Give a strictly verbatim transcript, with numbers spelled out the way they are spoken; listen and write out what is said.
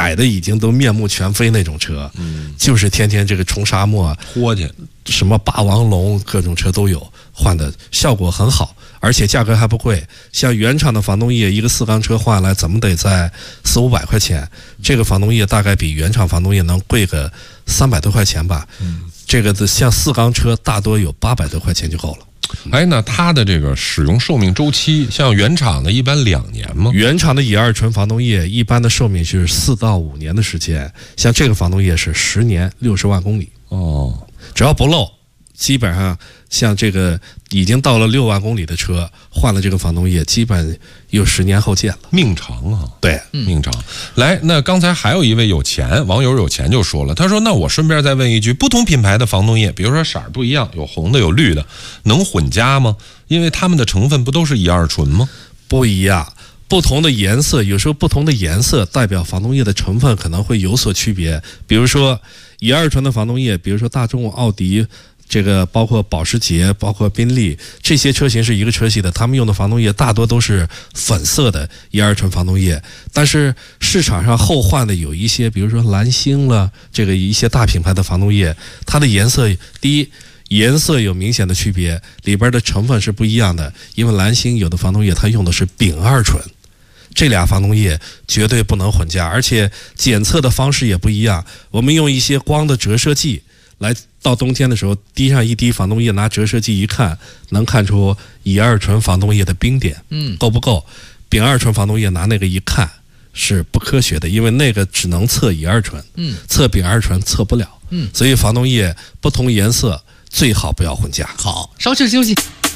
买的已经都面目全非那种车，嗯，就是天天这个冲沙漠豁去， 什么霸王龙各种车都有，换的效果很好，而且价格还不贵。像原厂的防冻液，一个四缸车换来怎么得在四五百块钱，这个防冻液大概比原厂防冻液能贵个三百多块钱吧。嗯，这个像四缸车大多有八百多块钱就够了。 哎，那它的这个使用寿命周期，像原厂的一般两年吗？ 原厂的乙二醇防冻液一般的寿命是四到五年的时间，像这个防冻液是十年，六十万公里。 哦， 只要不漏，基本上像这个已经到了六万公里的车，换了这个防冻液，基本有十年后见了。 命长啊， 对， 命长。来，那刚才还有一位有钱网友有钱就说了，他说：“那我顺便再问一句，不同品牌的防冻液，比如说色儿不一样，有红的有绿的，能混加吗？因为它们的成分不都是乙二醇吗？” 不一样。不同的颜色，有时候不同的颜色代表防冻液的成分可能会有所区别。比如说乙二醇的防冻液，比如说大众、奥迪，这个包括保时捷、包括宾利这些车型是一个车系的，他们用的防冻液大多都是粉色的乙二醇防冻液。但是市场上后换的有一些，比如说蓝星了，这个一些大品牌的防冻液，它的颜色第一颜色有明显的区别，里边的成分是不一样的。因为蓝星有的防冻液它用的是丙二醇，这俩防冻液绝对不能混加，而且检测的方式也不一样。我们用一些光的折射剂来，到冬天的时候滴上一滴防冻液，拿折射剂一看，能看出乙二醇防冻液的冰点，嗯，够不够？丙二醇防冻液拿那个一看是不科学的，因为那个只能测乙二醇，嗯，测丙二醇测不了，嗯，所以防冻液不同颜色最好不要混加。 好，稍事休息。